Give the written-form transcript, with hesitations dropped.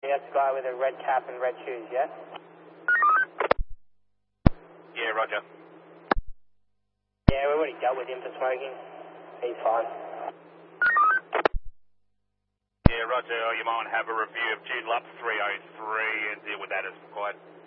That's the guy with a red cap and red shoes, yes? Yeah, roger. Yeah, we already dealt with him for smoking. He's fine. Yeah, roger. You might have a review of Jude Lup 303 and deal with that as required.